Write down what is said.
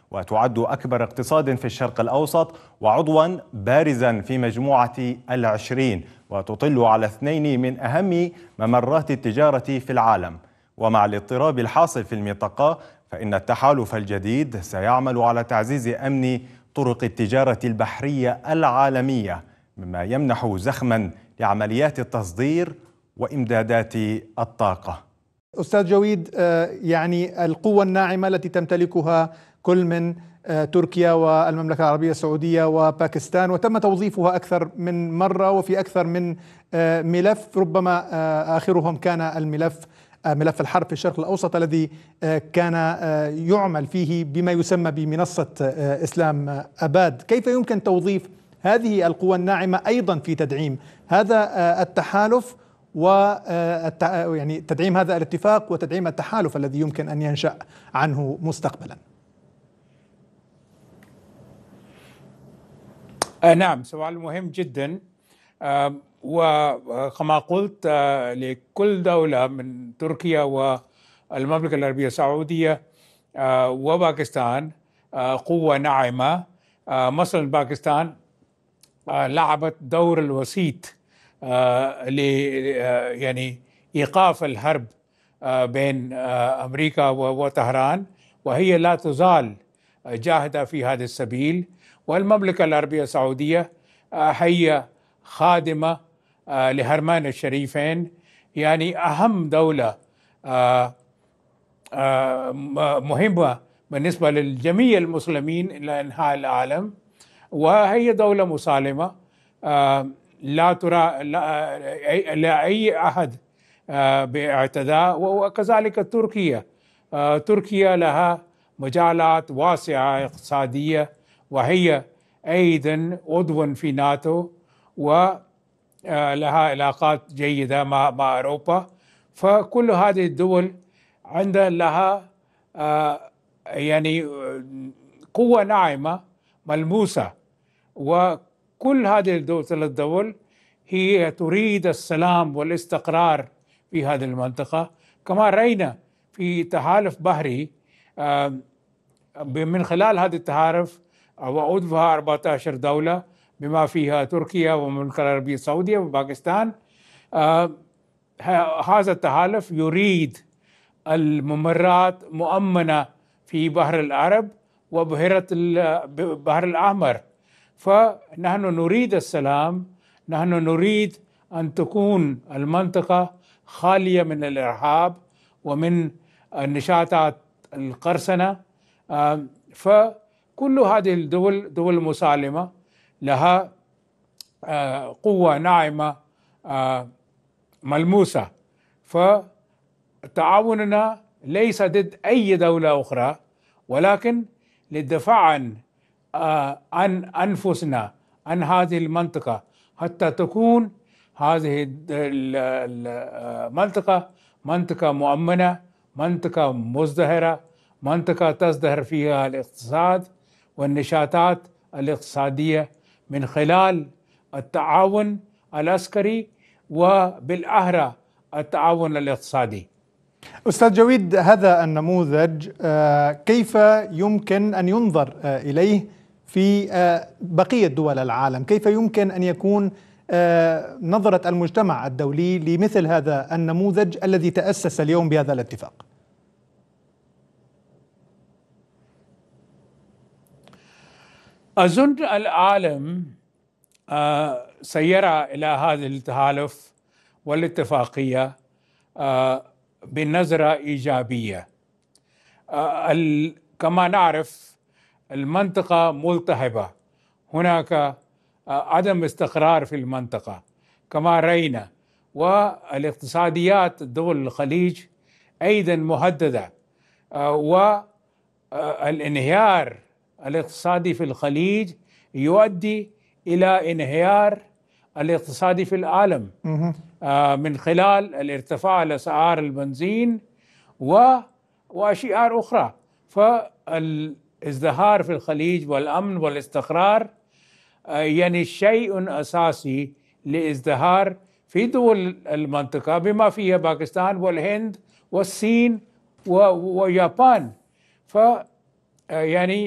وتعد أكبر اقتصاد في الشرق الأوسط وعضوا بارزا في مجموعة ال20، وتطل على 2 من أهم ممرات التجارة في العالم. ومع الاضطراب الحاصل في المنطقة فإن التحالف الجديد سيعمل على تعزيز أمن طرق التجارة البحرية العالمية، مما يمنح زخما لعمليات التصدير وإمدادات الطاقة. أستاذ جويد، يعني القوة الناعمة التي تمتلكها كل من تركيا والمملكة العربية السعودية وباكستان، وتم توظيفها أكثر من مرة وفي أكثر من ملف، ربما آخرهم كان ملف الحرب في الشرق الأوسط الذي كان يعمل فيه بما يسمى بمنصة إسلام أباد. كيف يمكن توظيف هذه القوى الناعمة أيضا في تدعيم هذا التحالف يعني تدعيم هذا الاتفاق وتدعيم التحالف الذي يمكن أن ينشأ عنه مستقبلا؟ نعم، سؤال مهم جدا. وكما قلت، لكل دولة من تركيا والمملكة العربية السعودية وباكستان قوة ناعمة. مثلا باكستان لعبت دور الوسيط يعني إيقاف الحرب بين أمريكا وطهران، وهي لا تزال جاهدة في هذا السبيل. والمملكة العربية السعودية هي خادمة لحرمين الشريفين، يعني أهم دولة مهمة بالنسبة للجميع المسلمين إلى أنحاء العالم، وهي دولة مسالمة لا ترى لأي أحد باعتداء. وكذلك تركيا لها مجالات واسعة اقتصادية، وهي أيضا عضو في ناتو ولها علاقات جيدة مع أوروبا. فكل هذه الدول عندها لها يعني قوة ناعمة ملموسة، وكل هذه الدول هي تريد السلام والاستقرار في هذه المنطقة. كما رأينا في تحالف بحري من خلال هذا التحالف وعضوها 14 دولة بما فيها تركيا والمملكة العربية السعودية وباكستان. هذا التحالف يريد الممرات مؤمنة في بحر العرب وبحيرة البحر الأحمر. فنحن نريد السلام، نحن نريد أن تكون المنطقة خالية من الإرهاب ومن النشاطات القرصنة. فكل هذه الدول دول مسالمة لها قوة ناعمة ملموسة. فتعاوننا ليس ضد أي دولة أخرى، ولكن للدفاع عن أنفسنا، عن هذه المنطقة، حتى تكون هذه المنطقة منطقة مؤمنة، منطقة مزدهرة، منطقة تزدهر فيها الاقتصاد والنشاطات الاقتصادية من خلال التعاون العسكري وبالأحرى التعاون الاقتصادي. أستاذ جويد، هذا النموذج كيف يمكن أن ينظر إليه في بقية دول العالم؟ كيف يمكن أن يكون نظرة المجتمع الدولي لمثل هذا النموذج الذي تأسس اليوم بهذا الاتفاق؟ أظن العالم سيرى إلى هذا التحالف والاتفاقية بنظرة إيجابية. كما نعرف المنطقة ملتهبة، هناك عدم استقرار في المنطقة كما رأينا، والاقتصاديات دول الخليج أيضا مهددة، والانهيار الاقتصادي في الخليج يؤدي إلى انهيار الاقتصادي في العالم من خلال الارتفاع الأسعار البنزين وأشياء أخرى. فالازدهار في الخليج والأمن والاستقرار يعني شيء أساسي لازدهار في دول المنطقة بما فيها باكستان والهند والصين ويابان. يعني